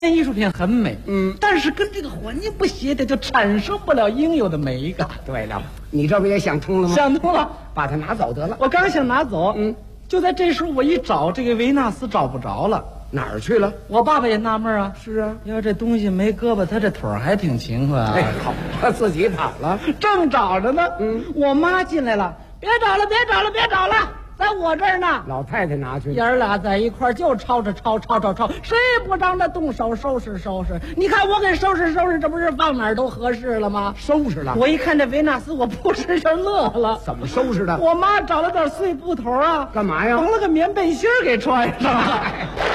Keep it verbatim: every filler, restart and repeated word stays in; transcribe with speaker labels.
Speaker 1: 艺术品很美，
Speaker 2: 嗯，
Speaker 1: 但是跟这个环境不协调，就产生不了应有的美感。
Speaker 2: 对了，你这不也想通了吗？
Speaker 1: 想通了，
Speaker 2: 把它拿走得了。
Speaker 1: 我刚想拿走，
Speaker 2: 嗯，
Speaker 1: 就在这时候，我一找这个维纳斯找不着了，
Speaker 2: 哪儿去了？
Speaker 1: 我爸爸也纳闷啊，
Speaker 2: 是啊，
Speaker 1: 要这东西没胳膊，他这腿儿还挺勤快啊。
Speaker 2: 哎，好，他自己跑了。
Speaker 1: 正找着呢，
Speaker 2: 嗯，
Speaker 1: 我妈进来了，别找了，别找了，别找了，在我这儿呢。
Speaker 2: 老太太拿去
Speaker 1: 爷儿俩在一块儿就吵着吵，吵吵吵，谁也不让他动手收拾收拾。你看我给收拾收拾，这不是放哪儿都合适了吗？
Speaker 2: 收拾了。
Speaker 1: 我一看这维纳斯，我扑哧就乐了。
Speaker 2: 怎么收拾的？
Speaker 1: 我妈找了点碎布头啊，
Speaker 2: 干嘛呀？
Speaker 1: 缝了个棉背心儿给穿上了。